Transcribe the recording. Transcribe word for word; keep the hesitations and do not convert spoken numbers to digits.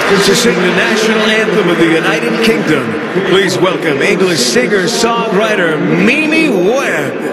to sing the national anthem of the United Kingdom. Please welcome English singer-songwriter Mimi Webb.